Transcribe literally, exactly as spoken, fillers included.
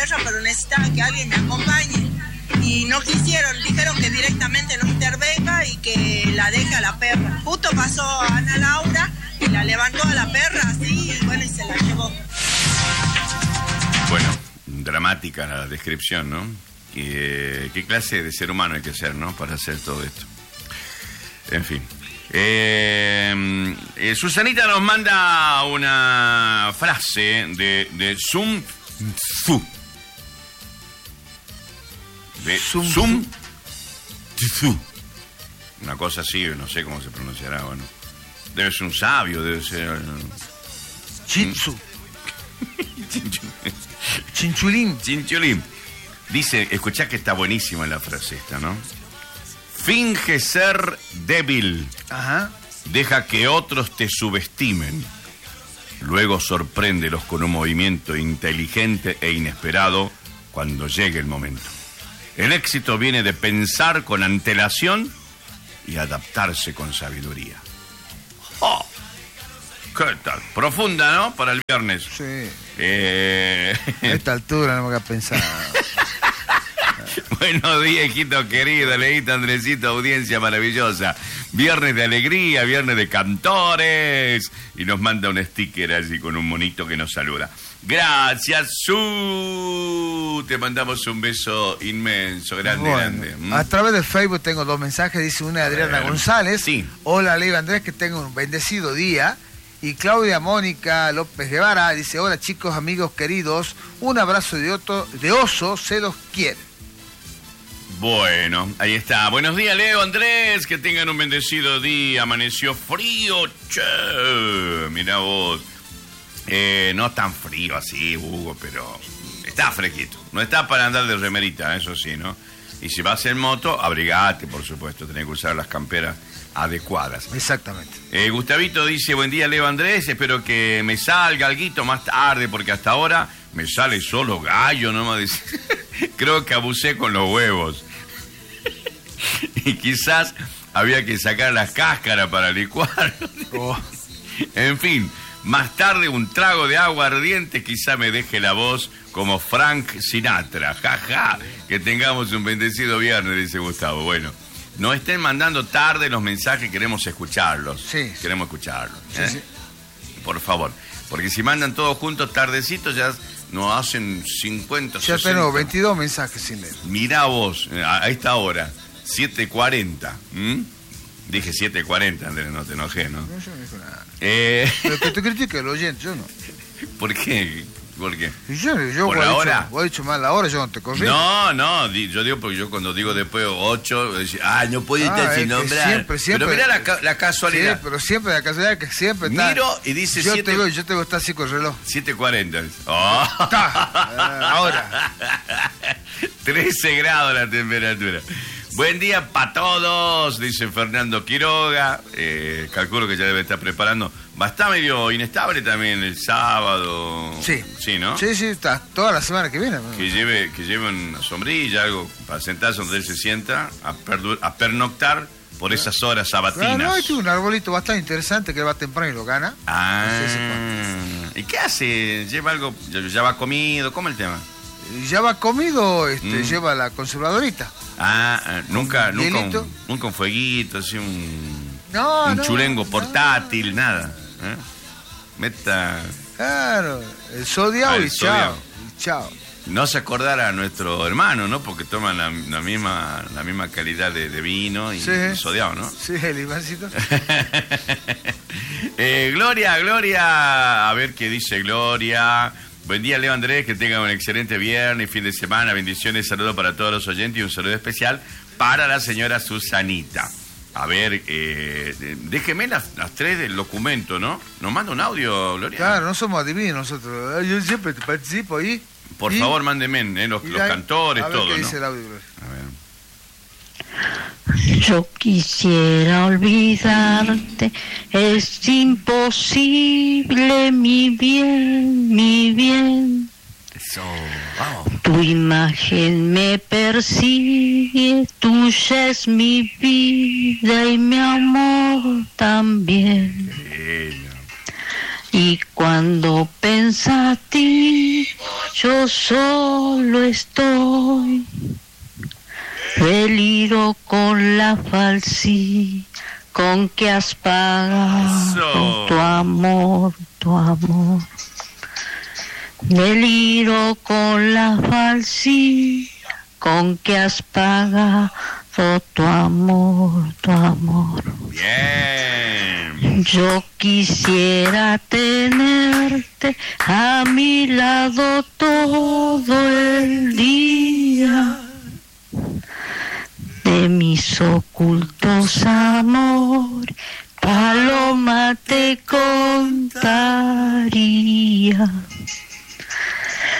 perra, pero necesitaba que alguien me acompañe. Y no quisieron, dijeron que directamente no intervenga y que la deje a la perra. Justo pasó Ana Laura y la levantó a la perra así y bueno, y se la llevó. Bueno, dramática la descripción, ¿no? ¿Qué, qué clase de ser humano hay que ser, ¿no? Para hacer todo esto. En fin. Eh, eh, Susanita nos manda una frase de, de Sun Tzu. De Sun, Sun Tzu. Una cosa así, no sé cómo se pronunciará, bueno. Debe ser un sabio, debe ser... Chitsu. Chinchulín. Chinchulín. Dice, escuchá que está buenísima la frase esta, ¿no? Finge ser débil. Ajá. Deja que otros te subestimen. Luego sorpréndelos con un movimiento inteligente e inesperado cuando llegue el momento. El éxito viene de pensar con antelación y adaptarse con sabiduría. ¡Oh! ¿Qué tal? Profunda, ¿no? Para el viernes. Sí. Eh... A esta altura no me voy a pensar. Buenos días, hijito querido, Leíta, Andresito, audiencia maravillosa. Viernes de alegría, viernes de cantores. Y nos manda un sticker así con un monito que nos saluda. Gracias, Su. Te mandamos un beso inmenso, grande, bueno, grande. ¿Mm? A través de Facebook tengo dos mensajes. Dice una de Adriana Bueno, González. sí. Hola, Leo Andrés, que tenga un bendecido día. Y Claudia Mónica López Guevara dice: hola chicos, amigos queridos, un abrazo de, otro, de oso, se los quiere. Bueno, ahí está. Buenos días, Leo, Andrés, que tengan un bendecido día. Amaneció frío, che. Mirá vos. Eh, no tan frío así, Hugo, pero está fresquito. No está para andar de remerita, eso sí, ¿no? Y si vas en moto, abrigate, por supuesto. Tenés que usar las camperas adecuadas. Exactamente. Eh, Gustavito dice: buen día, Leo Andrés, espero que me salga alguito más tarde, porque hasta ahora me sale solo gallo, nomás dice. Creo que abusé con los huevos. Y quizás había que sacar las cáscaras para licuar. Oh. En fin, más tarde un trago de agua ardiente quizá me deje la voz como Frank Sinatra. Ja, ja. Que tengamos un bendecido viernes, dice Gustavo. Bueno, no estén mandando tarde los mensajes, queremos escucharlos. Sí. Queremos escucharlos. Sí, ¿eh? sí. Por favor. Porque si mandan todos juntos tardecitos ya nos hacen cincuenta, Ya sesenta. tengo veintidós mensajes sin leer. Mirá vos, a, a esta hora, siete cuarenta. ¿Mm? Dije siete cuarenta, Andrés, no te enojé, ¿no? No, yo no digo nada. Eh... Pero que te critique el oyente, yo no. ¿Por qué? ¿Por qué? Y Yo, yo ¿Por vos la has hora? dicho, vos has dicho mal la hora, yo no te corrijo. No, no, di- yo digo porque yo cuando digo después ocho, ah, no puede Ah, estar es sin que nombrar. siempre, siempre- Pero mirá la, ca- la casualidad. Sí, pero siempre la casualidad que siempre está. Miro y dice yo siete- te veo, yo te veo estar así con el reloj. siete cuarenta. Oh. Ta, eh, ahora. trece grados la temperatura. Buen día para todos, dice Fernando Quiroga. Eh, calculo que ya debe estar preparando. Va a estar medio inestable también el sábado. Sí. Sí, ¿no? Sí, sí, está toda la semana que viene. Que lleve, que lleve una sombrilla, algo para sentarse donde él se sienta, a, perdu- a pernoctar por esas horas sabatinas. Claro, no, este es un arbolito bastante interesante que va temprano y lo gana. Ah, No sé si ¿y qué hace? ¿Lleva algo? ¿Ya, ya va comido? ¿Cómo el tema? Y ya va comido, este, Mm. lleva la conservadorita. Ah, ah, nunca, nunca hielito. un, nunca un fueguito, así un, No, un no, chulengo no. portátil, nada. ¿eh? Meta, Claro, el sodiao Ah, el y chao. sodiao. Y chao. no se acordara a nuestro hermano, ¿no? Porque toman la, la misma la misma calidad de, de vino y, Sí. y sodiao, ¿no? Sí, el Ivancito. eh, Gloria, Gloria, a ver qué dice Gloria. Buen día, Leo Andrés, que tengan un excelente viernes y fin de semana. Bendiciones, saludos para todos los oyentes y un saludo especial para la señora Susanita. A ver, eh, déjeme las, las tres del documento, ¿no? ¿Nos manda un audio, Gloria? Claro, no somos adivinos nosotros. Yo siempre te participo ahí. Por Y- favor, mándenme eh, los, y los ahí- cantores, a ver todo, qué ¿no? dice el audio, Gloria. A ver. Yo quisiera olvidarte, es imposible, mi bien, mi bien. Eso, vamos. Tu imagen me persigue, tuya es mi vida y mi amor también. Lindo. Y cuando pensativo yo solo estoy, deliro con la falsía con que has pagado Eso. tu amor, tu amor. Deliro con la falsía con que has pagado tu amor, tu amor. Bien. Yo quisiera tenerte a mi lado todo el día, de mis ocultos amores, paloma te contaría.